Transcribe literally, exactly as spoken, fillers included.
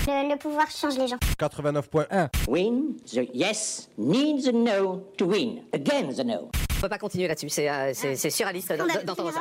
Le, le pouvoir change les gens. quatre-vingt-neuf point un. Win, the yes needs a no to win. Again the no. On peut pas continuer là-dessus, c'est, euh, c'est, c'est surréaliste d'entendre ça.